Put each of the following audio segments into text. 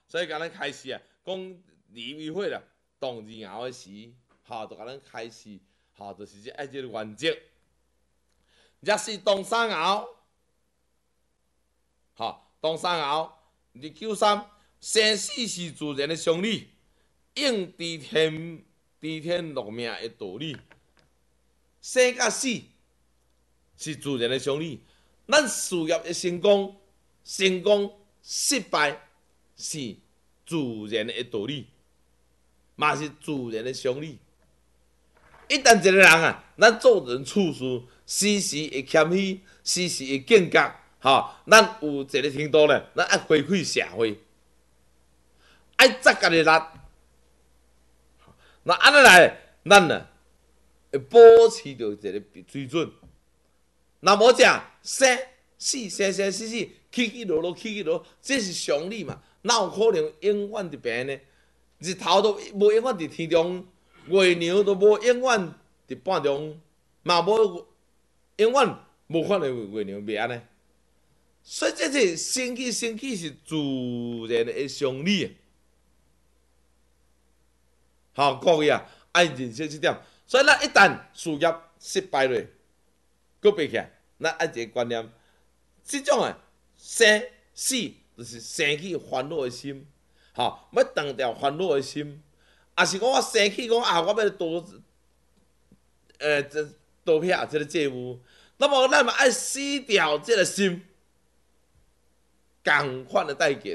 所以甲咱开始啊，讲李委会啦，动字爻的时，就甲咱开始，就是即爱即个原则。若是动三爻，动三爻，293，生死是自然的常理，应知天落命的道理。生甲死是自然的常理，咱事业的成功失败是自然的道理，嘛是自然的常理。一旦一个人啊，咱做人处事，时时会谦虚，时时会警觉，咱有一个程度咧，咱爱回馈社会，爱责家己力。那安尼来，咱啊会保持着一个水准。那无正生死，起落，这是常理嘛？哪有可能永远伫平呢？日头都无永远伫天中。月亮都无永远伫半中，嘛无永远无可能月亮袂安尼。所以这生气是自然的常理。各位啊，爱认识这点。所以咱一旦事业失败了，搁爬起来，咱爱一个观念，这种的生死就是生起烦恼的心，要断掉烦恼的心。也是讲我生气，讲我要夺撇这个债务，那么咱嘛爱死掉这个心，共款的代价。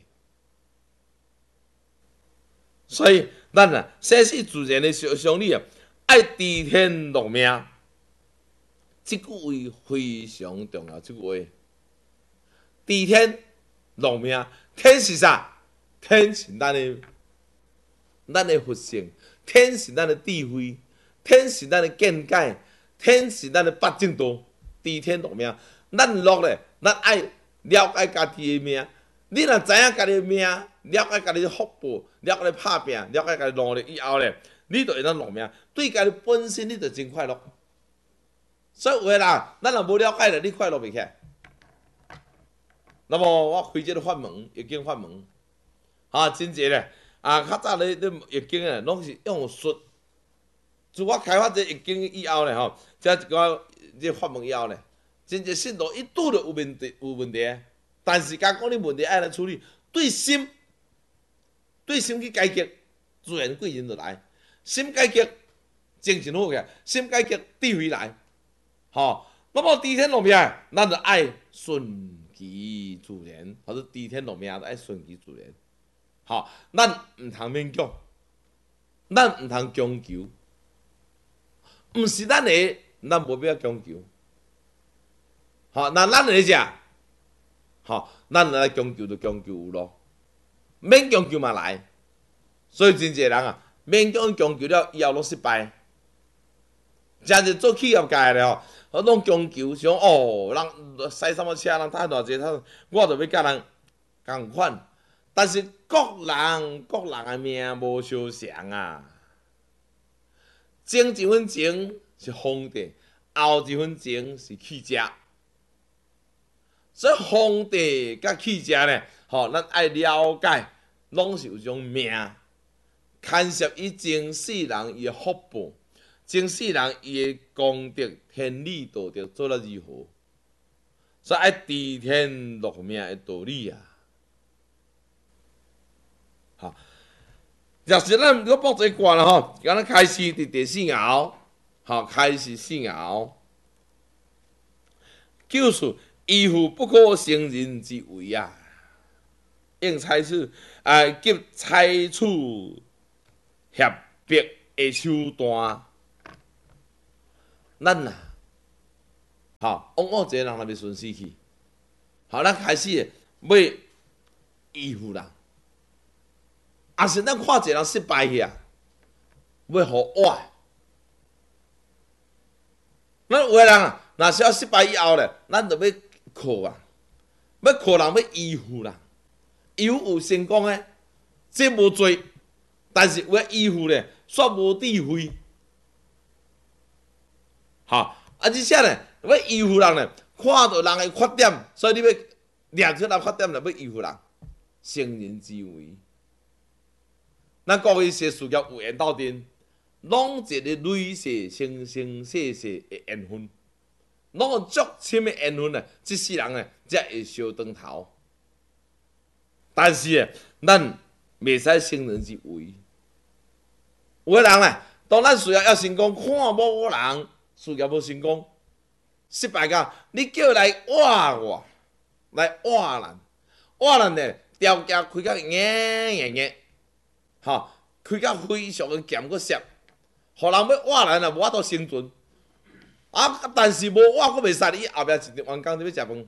所以咱啊，生死自然的常理啊，爱知天落命，这句话非常重要。这句话，知天落命，天是啥？天是咱的佛性，天是咱的智慧，天是咱的见解，天是咱的八正道。知天落命，咱落咧，咱爱了解家己的命。你若知影家己的命，了解家己的福报，了解拍拼，了解家己努力以后咧，你就会当落命。对家己本身，你就真快乐。所以有个人，咱若无了解咧，你快乐袂起来。那么我开这个法门，易经法门，真济咧。较早咧易经啊，拢是用术。自我开发这易经以后咧，这一个这法门以后咧，真侪信徒一拄着有问题，但是甲讲你问题爱来处理，对心去解决，自然贵人就来。心解决，精神好起来；心解决，智慧来。那么知天落命，咱就爱顺其自然，或者知天落命就爱顺其自然。咱毋通勉强，咱毋通强求，毋是咱的，咱无必要强求。那咱的食，咱来强求就强求有咯，免强求嘛来。所以真侪人啊，勉强强求了以后拢失败。真侪做企业界咧拢强求，想人驶什么车，人赚偌济，我就要甲人共款。但是各人的命无相同啊，前一分情是皇帝，后一分情是汽车。所以皇帝甲汽车咧，咱爱了解，拢是有一种命，牵涉伊前世人伊的福报，前世人伊的功德、天理、道德做了如何，所以爱知天落命的道理啊。若是咱如果卜这卦啦，今日开始第四爻，开始四爻，就是依附不可胜人之为啊，应采取及采取协别的手段。咱往一个人若要顺死去，咱开始要依附人。也是咱看一个人失败去啊，要互我。咱有个人啊，若是要失败以后咧，咱就要靠人，要依附人。有成功诶，这无做，但是有依附咧，煞无智慧。而且咧，要依附人咧，看到人诶缺点，所以你要抓出人缺点来要依附人。 成人之为。咱国语是事业有缘斗阵，拢一个累世生生世世的缘分，拢有足深的缘分啊！即世人啊，才会相当头。但是啊，咱袂使成人之为。有个人啊，当咱事业要成功，看某人事业无成功，失败到你叫来挖我，来挖咱，挖咱呢条件开到硬，吼，开到非常的咸个涩，互人要挖咱啊，无法度生存。啊，但是无挖佫袂使，伊后壁一日完工就要食饭。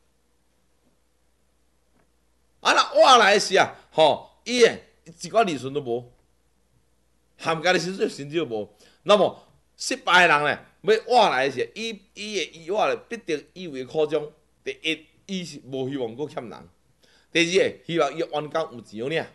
啊，若挖来时啊，吼，伊诶一寡利润都无。含家己甚至无，那么失败的人呢，要活来时，伊的意外咧必定以为苦衷。第一，伊是无希望佫欠人；第二，希望伊员工有钱尔。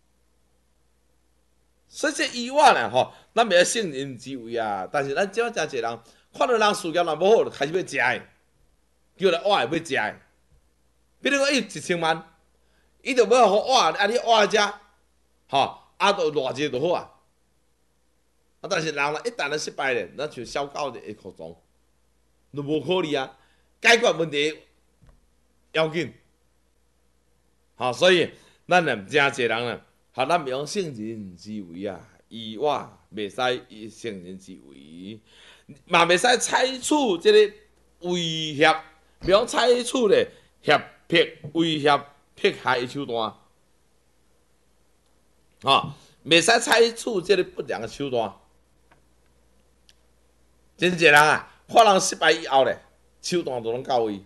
所以这意外呢，吼，咱袂晓圣人之为啊。但是咱即摆真侪人看到人事业若无好，就开始要食的，叫来活的要食的。比如讲，伊1000万，伊就要互活，啊，你活来食，吼，啊，就偌济就好啊。啊！但是人一旦咧失败咧，咱像小狗就会扩张，就无可能啊！解决问题要紧，好，所以咱呢真侪人呢，哈，咱袂用圣人之为啊，以我袂使以圣人之为，嘛袂使采取即个威胁，袂用采取咧胁迫、威胁、迫害的手段，哈，袂使采取即个不良的手段。真侪人啊，看人失败以后咧，手段都拢到位。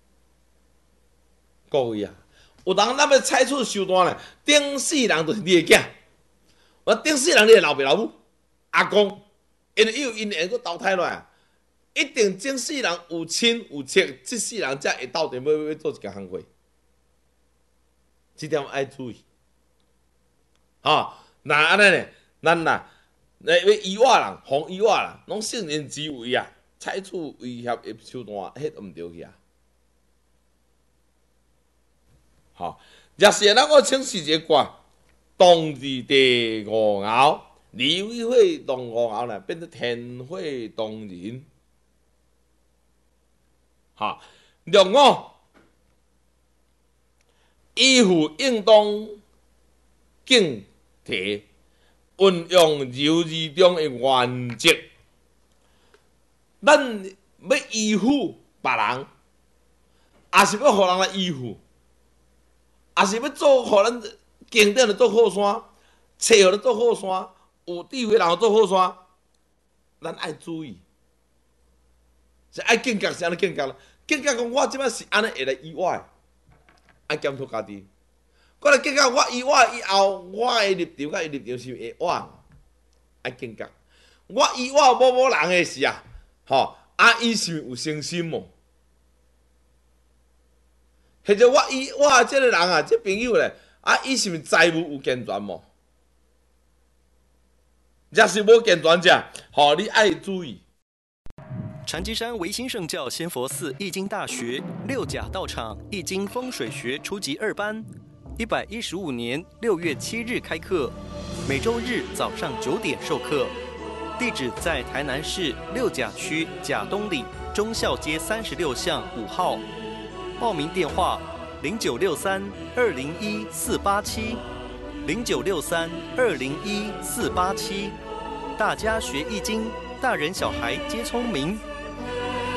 各位啊，有人咱要采取手段咧，顶世人就是你的囝，我顶世人你的老爸老母、阿公，因为伊有因缘佫投胎落来，一定顶世人有亲有戚，即世人才会斗阵要做一件行为。这点爱注意。吼，那安尼咧，咱呐。要以我人，防以我人，拢圣人之为啊，采取威胁的手段，迄都毋对去啊。好，若是咱我请示一个卦，冬至第五爻，离火动五爻呢，变成天火动人。好，六五，依附应当敬体。运用柔义中的原则，咱要依附别人，也是要互人来依附，也是要做互咱经典的做靠山，找互咱做靠山，有智慧人做靠山，咱爱注意，是爱警觉是安尼警觉啦。警觉讲我即摆是安尼会来依我的，爱检讨家己。我来警觉，我以我以后，我的立场甲伊立场是会我，爱警觉。我以我某人的时啊，吼，啊，伊是有诚心无？或者我以我即个人啊，即朋友咧，啊，伊是毋财务有健全无？若是无健全者，吼，你爱注意。 禅机山维新圣教仙佛寺易经大学六甲道场易经风水学初级2班。115年6月7日开课，每周日早上9点授课。地址在台南市六甲区甲东里忠孝街36巷5号。报名电话：0963-201-487，0963-201-487。大家学易经，大人小孩皆聪明。